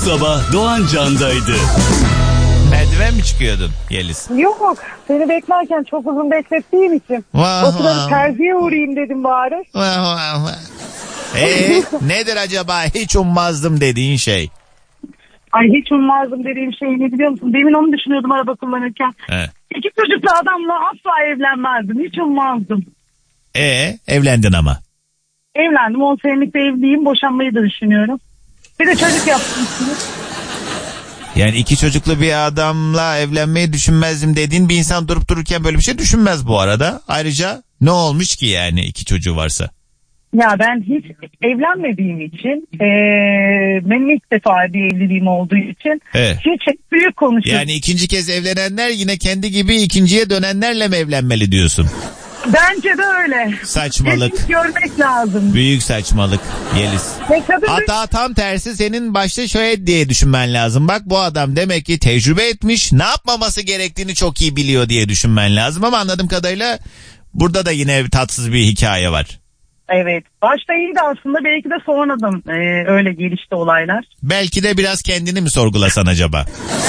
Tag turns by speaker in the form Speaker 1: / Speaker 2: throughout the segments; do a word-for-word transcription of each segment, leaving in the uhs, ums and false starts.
Speaker 1: sabah Doğan Can'daydı.
Speaker 2: Merdiven mi çıkıyordun Yeliz?
Speaker 3: Yok, seni beklerken çok uzun beklettiğim için.
Speaker 2: Vah,
Speaker 3: o sırada
Speaker 2: vah.
Speaker 3: terziye uğrayayım dedim bari.
Speaker 2: Vah, vah, vah. Ee, nedir acaba hiç ummazdım dediğin şey?
Speaker 3: Ay hiç ummazdım dediğim şey ne biliyor musun? Demin onu düşünüyordum araba kullanırken.
Speaker 2: He.
Speaker 3: İki çocuklu adamla asla evlenmezdim. Hiç ummazdım.
Speaker 2: Ee, evlendin ama.
Speaker 3: Evlendim. on senelik de evliyim. Boşanmayı da düşünüyorum. Bir de çocuk yaptım.
Speaker 2: Yani iki çocuklu bir adamla evlenmeyi düşünmezdim dediğin bir insan durup dururken böyle bir şey düşünmez bu arada. Ayrıca ne olmuş ki yani iki çocuğu varsa?
Speaker 3: Ya ben hiç evlenmediğim için ee, benim ilk defa bir evliliğim olduğu için
Speaker 2: Evet.
Speaker 3: hiç büyük konuşuyorum.
Speaker 2: Yani ikinci kez evlenenler yine kendi gibi ikinciye dönenlerle mi evlenmeli diyorsun?
Speaker 3: Bence de öyle.
Speaker 2: Saçmalık.
Speaker 3: Hepsini görmek lazım.
Speaker 2: Büyük saçmalık Yeliz. Hatta tam tersi senin başta şöyle diye düşünmen lazım. Bak bu adam demek ki tecrübe etmiş, ne yapmaması gerektiğini çok iyi biliyor diye düşünmen lazım. Ama anladığım kadarıyla burada da yine tatsız bir hikaye var.
Speaker 3: Evet. Başta iyiydi aslında. Belki de sonradan e, öyle gelişti olaylar.
Speaker 2: Belki de biraz kendini mi sorgulasan acaba?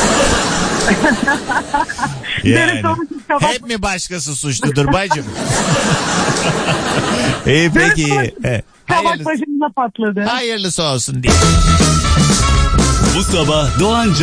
Speaker 2: Yani. Hep mi başkası suçludur bacım? İyi peki.
Speaker 3: Kabak
Speaker 2: Hayırlısı,
Speaker 3: başımda patladı.
Speaker 2: hayırlısı olsun diye.
Speaker 1: Bu sabah Doğan Can